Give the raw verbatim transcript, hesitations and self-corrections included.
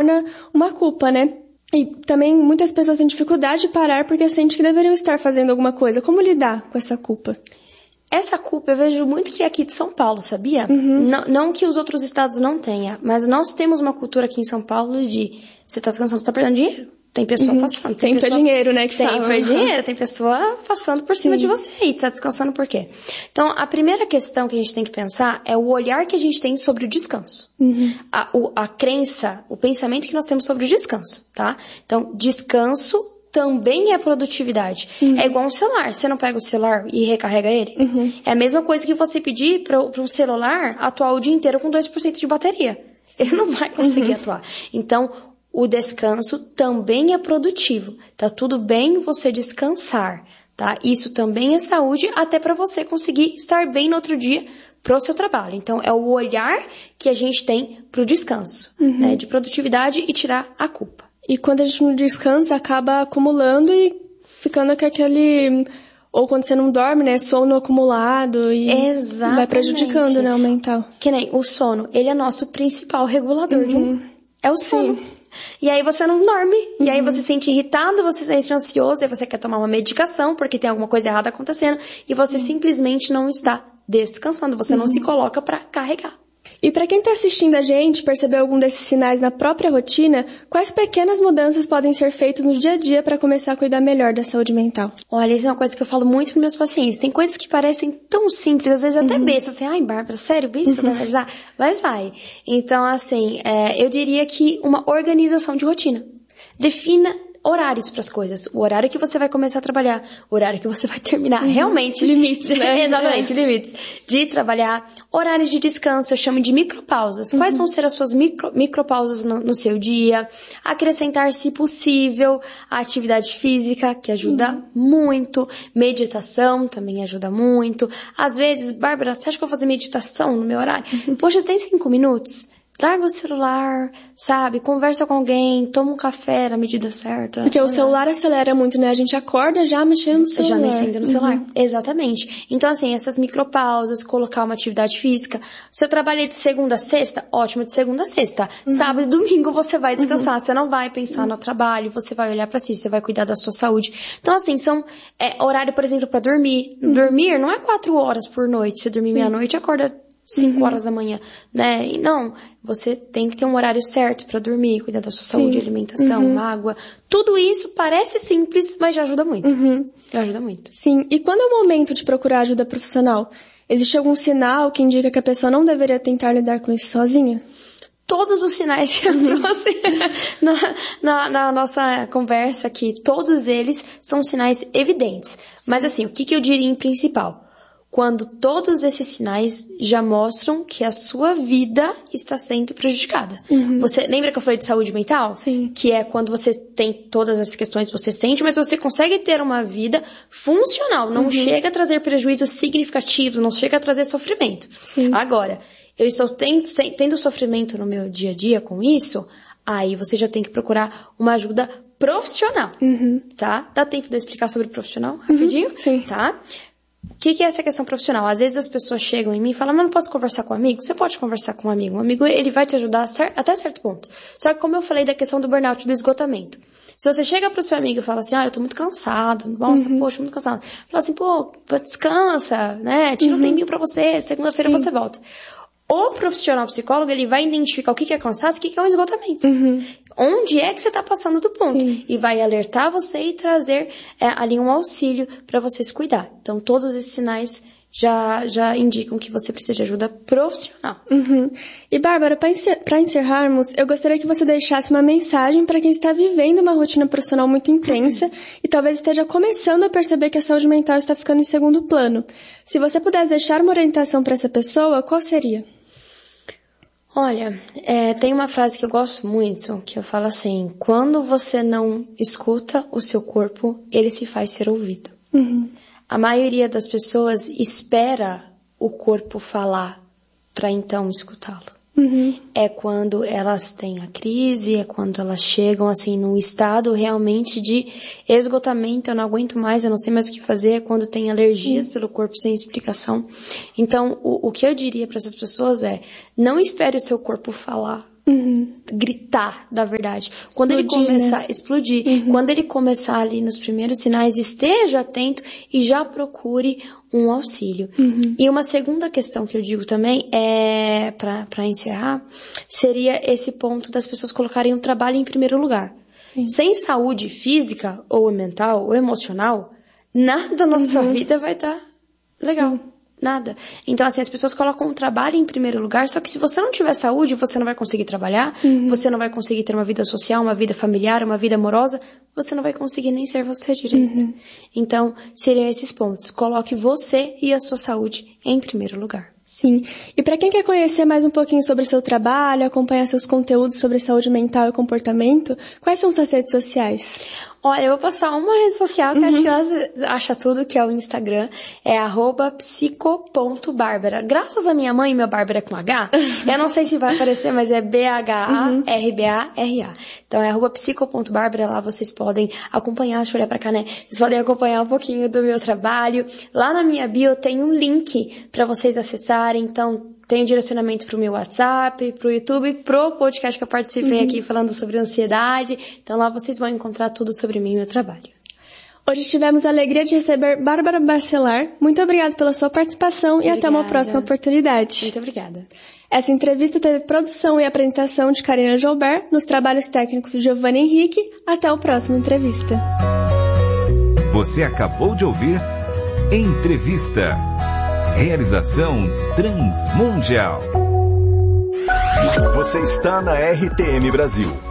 torna uma culpa, né? E também muitas pessoas têm dificuldade de parar porque sentem que deveriam estar fazendo alguma coisa. Como lidar com essa culpa? Essa culpa eu vejo muito que é aqui de São Paulo, sabia? Uhum. Não, não que os outros estados não tenham, mas nós temos uma cultura aqui em São Paulo de você tá descansando, você tá perdendo dinheiro. Tem pessoa uhum. passando. Tem Tempo pessoa, é dinheiro, né? Que tempo fala. é dinheiro, tem pessoa passando por cima Sim. de você e você tá descansando por quê? Então, a primeira questão que a gente tem que pensar é o olhar que a gente tem sobre o descanso. Uhum. A, o, a crença, o pensamento que nós temos sobre o descanso, tá? Então, descanso também é produtividade. Uhum. É igual um celular. Você não pega o celular e recarrega ele? Uhum. É a mesma coisa que você pedir para um celular atuar o dia inteiro com dois por cento de bateria. Ele não vai conseguir uhum. atuar. Então, o descanso também é produtivo. Tá tudo bem você descansar, tá? Isso também é saúde, até para você conseguir estar bem no outro dia pro seu trabalho. Então, é o olhar que a gente tem pro descanso, uhum. né? De produtividade e tirar a culpa. E quando a gente não descansa, acaba acumulando e ficando com aquele... Ou quando você não dorme, né? Sono acumulado e Exatamente. Vai prejudicando, né? O mental. Que nem o sono, ele é nosso principal regulador. Uhum. De... É o sono. Sim. E aí você não dorme. Uhum. E aí você se sente irritado, você se sente ansioso, aí você quer tomar uma medicação porque tem alguma coisa errada acontecendo. E você uhum. simplesmente não está descansando. Você uhum. não se coloca para carregar. E para quem está assistindo a gente, percebeu algum desses sinais na própria rotina, quais pequenas mudanças podem ser feitas no dia a dia para começar a cuidar melhor da saúde mental? Olha, isso é uma coisa que eu falo muito para meus pacientes. Tem coisas que parecem tão simples, às vezes até uhum. besta, assim, ai, Bárbara, sério, isso vai ajudar? Mas vai. Então, assim, é, eu diria que uma organização de rotina. Defina horários para as coisas. O horário que você vai começar a trabalhar, o horário que você vai terminar. Uhum. Realmente. Limites, né? Exatamente, limites. De trabalhar. Horários de descanso, eu chamo de micropausas. Uhum. Quais vão ser as suas micro, micropausas no, no seu dia? Acrescentar, se possível, a atividade física, que ajuda uhum. muito. Meditação também ajuda muito. Às vezes, Bárbara, você acha que eu vou fazer meditação no meu horário? Uhum. Poxa, tem cinco minutos? Larga o celular, sabe? Conversa com alguém, toma um café na medida certa. Porque o celular acelera muito, né? A gente acorda já mexendo no celular. Já mexendo no celular. Uhum. Exatamente. Então, assim, essas micropausas, colocar uma atividade física. Se eu trabalhei de segunda a sexta, ótimo, de segunda a sexta. Uhum. Sábado e domingo você vai descansar. Uhum. Você não vai pensar uhum. no trabalho, você vai olhar pra si, você vai cuidar da sua saúde. Então, assim, são é, horário, por exemplo, pra dormir. Uhum. Dormir não é quatro horas por noite. Você dormir meia-noite, acorda cinco uhum. horas da manhã, né? E não, você tem que ter um horário certo pra dormir, cuidar da sua Sim. saúde, alimentação, uhum. água. Tudo isso parece simples, mas já ajuda muito. Uhum. Já ajuda muito. Sim. E quando é o momento de procurar ajuda profissional? Existe algum sinal que indica que a pessoa não deveria tentar lidar com isso sozinha? Todos os sinais que eu uhum. trouxe na, na, na nossa conversa aqui, todos eles são sinais evidentes. Mas assim, o que, que eu diria em principal? Quando todos esses sinais já mostram que a sua vida está sendo prejudicada. Uhum. Você lembra que eu falei de saúde mental? Sim. Que é quando você tem todas essas questões que você sente, mas você consegue ter uma vida funcional. Não uhum. chega a trazer prejuízos significativos, não chega a trazer sofrimento. Sim. Agora, eu estou tendo, tendo sofrimento no meu dia a dia com isso, aí você já tem que procurar uma ajuda profissional. Uhum. Tá? Dá tempo de eu explicar sobre profissional rapidinho? Uhum. Sim. Tá? O que, que é essa questão profissional? Às vezes as pessoas chegam em mim e falam, mas não posso conversar com um amigo? Você pode conversar com um amigo. Um amigo, ele vai te ajudar até certo ponto. Só que como eu falei da questão do burnout, do esgotamento. Se você chega pro seu amigo e fala assim, olha, eu tô muito cansado. Nossa, uhum. poxa, muito cansado. Fala assim, pô, descansa, né? Tira uhum. um tempinho pra você. Segunda-feira você volta. O profissional psicólogo, ele vai identificar o que é cansaço e o que é um esgotamento. Uhum. Onde é que você está passando do ponto. Sim. E vai alertar você e trazer é, ali um auxílio para você se cuidar. Então, todos esses sinais já, já indicam que você precisa de ajuda profissional. Uhum. E, Bárbara, para encer- encerrarmos, eu gostaria que você deixasse uma mensagem para quem está vivendo uma rotina profissional muito intensa uhum. e talvez esteja começando a perceber que a saúde mental está ficando em segundo plano. Se você pudesse deixar uma orientação para essa pessoa, qual seria? Olha, é, tem uma frase que eu gosto muito, que eu falo assim, quando você não escuta o seu corpo, ele se faz ser ouvido. Uhum. A maioria das pessoas espera o corpo falar para então escutá-lo. Uhum. É quando elas têm a crise, é quando elas chegam assim num estado realmente de esgotamento, eu não aguento mais, eu não sei mais o que fazer, é quando tem alergias uhum. pelo corpo sem explicação. Então, o, o que eu diria para essas pessoas é, não espere o seu corpo falar uhum. gritar, na verdade. Quando explodir, ele começar a né? explodir, uhum. quando ele começar ali nos primeiros sinais, esteja atento e já procure um auxílio. Uhum. E uma segunda questão que eu digo também, é para encerrar, seria esse ponto das pessoas colocarem o trabalho em primeiro lugar. Sim. Sem saúde física, ou mental, ou emocional, nada na uhum. sua vida vai estar legal. Sim. Nada. Então, assim, as pessoas colocam o trabalho em primeiro lugar, só que se você não tiver saúde, você não vai conseguir trabalhar, uhum. você não vai conseguir ter uma vida social, uma vida familiar, uma vida amorosa, você não vai conseguir nem ser você direito. Uhum. Então, seriam esses pontos. Coloque você e a sua saúde em primeiro lugar. Sim. E para quem quer conhecer mais um pouquinho sobre o seu trabalho, acompanhar seus conteúdos sobre saúde mental e comportamento, quais são suas redes sociais? Olha, eu vou passar uma rede social que uhum. acho que ela acha tudo, que é o Instagram, é arroba psico ponto bárbara. Graças à minha mãe, meu Bárbara é com H, eu não sei se vai aparecer, mas é B H A R B A R A. Então é arroba psico ponto bárbara, lá vocês podem acompanhar, deixa eu olhar pra cá, né? Vocês podem acompanhar um pouquinho do meu trabalho. Lá na minha bio tem um link pra vocês acessarem, então tem direcionamento pro meu WhatsApp, pro YouTube, pro podcast que eu participei uhum. aqui falando sobre ansiedade. Então lá vocês vão encontrar tudo sobre mim e meu trabalho. Hoje tivemos a alegria de receber Bárbara Bacelar. Muito obrigada pela sua participação obrigada. E até uma próxima oportunidade. Muito obrigada. Essa entrevista teve produção e apresentação de Karina Joubert, nos trabalhos técnicos de Giovanni Henrique. Até o próximo entrevista. Você acabou de ouvir Entrevista. Realização Transmundial. Você está na R T M Brasil.